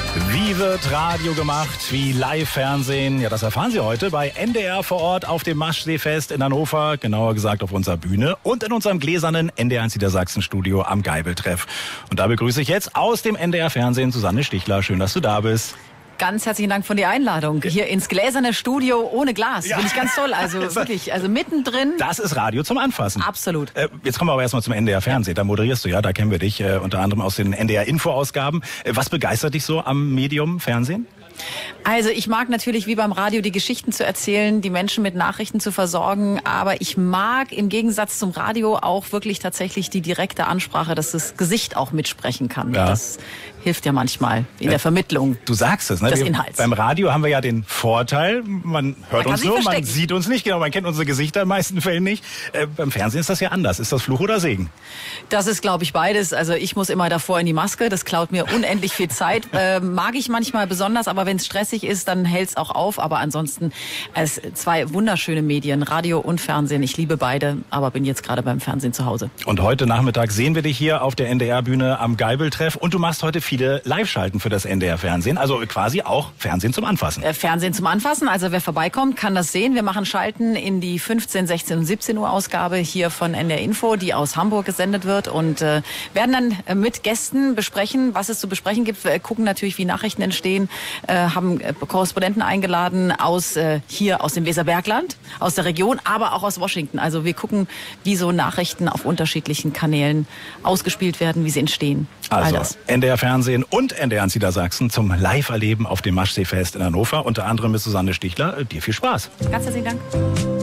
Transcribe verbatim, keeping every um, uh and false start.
Wie wird Radio gemacht? Wie Live-Fernsehen? Ja, das erfahren Sie heute bei N D R vor Ort auf dem Maschseefest in Hannover, genauer gesagt auf unserer Bühne und in unserem gläsernen N D R eins Niedersachsen-Studio am Geibeltreff. Und da begrüße ich jetzt aus dem N D R-Fernsehen Susanne Stichler. Schön, dass du da bist. Ganz herzlichen Dank für die Einladung. Hier ins gläserne Studio ohne Glas. Ja. Finde ich ganz toll. Also wirklich, also mittendrin. Das ist Radio zum Anfassen. Absolut. Äh, jetzt kommen wir aber erstmal zum N D R-Fernsehen. Da moderierst du ja, da kennen wir dich äh, unter anderem aus den N D R-Info-Ausgaben. Äh, was begeistert dich so am Medium Fernsehen? Also ich mag natürlich wie beim Radio die Geschichten zu erzählen, die Menschen mit Nachrichten zu versorgen, aber ich mag im Gegensatz zum Radio auch wirklich tatsächlich die direkte Ansprache, dass das Gesicht auch mitsprechen kann. Ja. Das hilft ja manchmal in ja, der Vermittlung. Du sagst es, ne? Des wir, Inhalts. Beim Radio haben wir ja den Vorteil, man hört man uns nur, man sieht uns nicht, genau, man kennt unsere Gesichter in den meisten Fällen nicht. Äh, beim Fernsehen ist das ja anders. Ist das Fluch oder Segen? Das ist, glaube ich, beides. Also ich muss immer davor in die Maske, das klaut mir unendlich viel Zeit. Äh, mag ich manchmal besonders, aber wenn es stressig ist, dann hält es auch auf. Aber ansonsten es zwei wunderschöne Medien, Radio und Fernsehen. Ich liebe beide, aber bin jetzt gerade beim Fernsehen zu Hause. Und heute Nachmittag sehen wir dich hier auf der N D R-Bühne am Geibeltreff. Und du machst heute viele Live-Schalten für das N D R-Fernsehen. Also quasi auch Fernsehen zum Anfassen. Äh, Fernsehen zum Anfassen. Also wer vorbeikommt, kann das sehen. Wir machen Schalten in die fünfzehn, sechzehn und siebzehn Uhr Ausgabe hier von N D R Info, die aus Hamburg gesendet wird. Und äh, werden dann äh, mit Gästen besprechen, was es zu besprechen gibt. Wir gucken natürlich, wie Nachrichten entstehen. Äh, haben äh, Korrespondenten eingeladen aus äh, hier aus dem Weserbergland, aus der Region, aber auch aus Washington. Also wir gucken, wie so Nachrichten auf unterschiedlichen Kanälen ausgespielt werden, wie sie entstehen. Also N D R-Fernsehen und N D R eins Niedersachsen zum Live-Erleben auf dem Maschseefest in Hannover. Unter anderem mit Susanne Stichler. Dir viel Spaß. Ganz herzlichen Dank.